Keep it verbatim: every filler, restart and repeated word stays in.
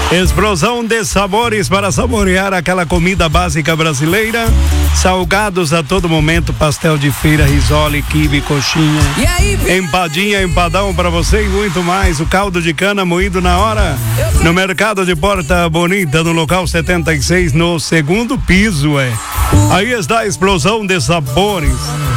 Explosão de sabores para saborear aquela comida básica brasileira. Salgados a todo momento, pastel de feira, risole, quibe, coxinha, empadinha, empadão para você e muito mais. O caldo de cana moído na hora no mercado de Porta Bonita, no local setenta e seis, no segundo piso, é. Aí está a explosão de sabores.